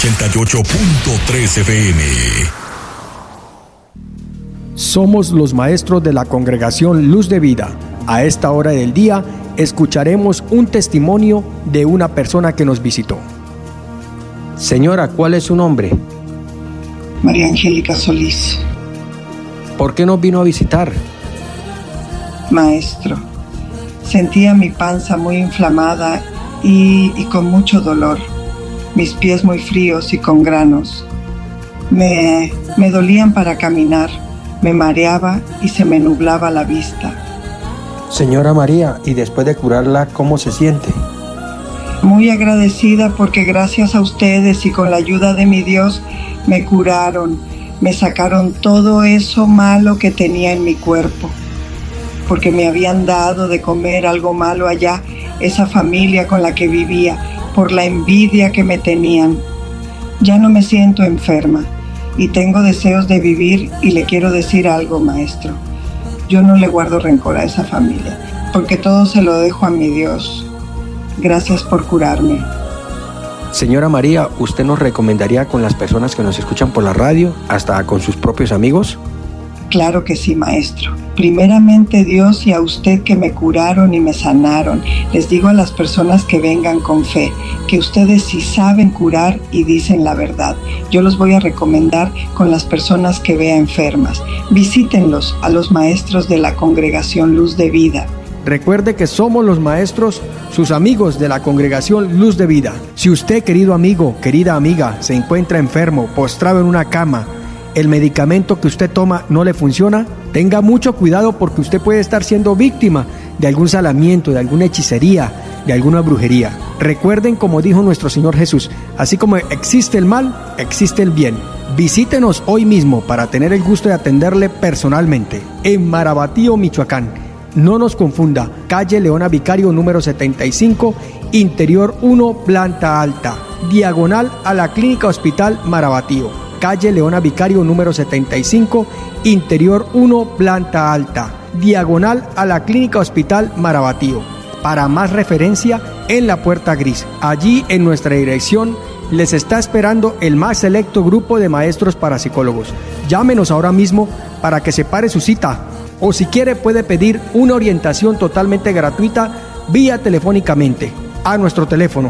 88.3 FM. Somos los maestros de la Congregación Luz de Vida. A esta hora del día escucharemos un testimonio de una persona que nos visitó. Señora, ¿cuál es su nombre? María Angélica Solís. ¿Por qué nos vino a visitar? Maestro, sentía mi panza muy inflamada y con mucho dolor, mis pies muy fríos y con granos. Me dolían para caminar, me mareaba y se me nublaba la vista. Señora María, ¿y después de curarla, cómo se siente? Muy agradecida porque gracias a ustedes y con la ayuda de mi Dios me curaron, me sacaron todo eso malo que tenía en mi cuerpo, porque me habían dado de comer algo malo allá, esa familia con la que vivía, por la envidia que me tenían. Ya no me siento enferma y tengo deseos de vivir y le quiero decir algo, maestro. Yo no le guardo rencor a esa familia, porque todo se lo dejo a mi Dios. Gracias por curarme. Señora María, ¿usted nos recomendaría con las personas que nos escuchan por la radio, hasta con sus propios amigos? Claro que sí, maestro. Primeramente Dios y a usted que me curaron y me sanaron. Les digo a las personas que vengan con fe, que ustedes sí saben curar y dicen la verdad. Yo los voy a recomendar con las personas que vea enfermas. Visítenlos a los maestros de la Congregación Luz de Vida. Recuerde que somos los maestros, sus amigos de la Congregación Luz de Vida. Si usted, querido amigo, querida amiga, se encuentra enfermo, postrado en una cama, el medicamento que usted toma no le funciona, tenga mucho cuidado porque usted puede estar siendo víctima de algún salamiento, de alguna hechicería, de alguna brujería. Recuerden, como dijo nuestro Señor Jesús, así como existe el mal, existe el bien. Visítenos hoy mismo para tener el gusto de atenderle personalmente en Marabatío, Michoacán. No nos confunda, calle Leona Vicario número 75, interior 1, planta alta, diagonal a la Clínica Hospital Marabatío. Calle Leona Vicario número 75, interior 1, planta alta, diagonal a la Clínica Hospital Marabatío. Para más referencia, en la puerta gris. Allí en nuestra dirección les está esperando el más selecto grupo de maestros parapsicólogos. Llámenos ahora mismo para que separe su cita. O si quiere puede pedir una orientación totalmente gratuita vía telefónicamente a nuestro teléfono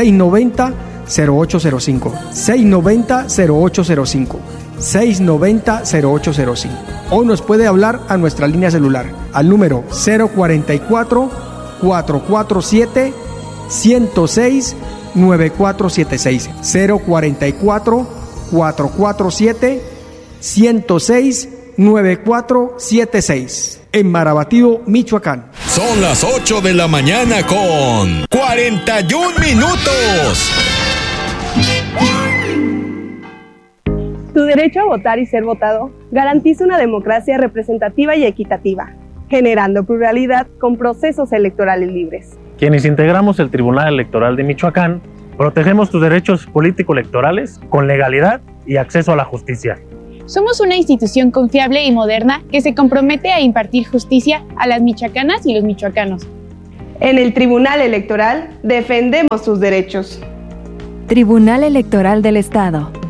690-0805, 690-0805, 690-0805. O nos puede hablar a nuestra línea celular al número 044-447-106-9476, 044-447-106-9476, en Marabatío, Michoacán. Son las 8 de la mañana con 41 minutos. Tu derecho a votar y ser votado garantiza una democracia representativa y equitativa, generando pluralidad con procesos electorales libres. Quienes integramos el Tribunal Electoral de Michoacán, protegemos tus derechos político-electorales con legalidad y acceso a la justicia. Somos una institución confiable y moderna que se compromete a impartir justicia a las michoacanas y los michoacanos. En el Tribunal Electoral defendemos tus derechos. Tribunal Electoral del Estado.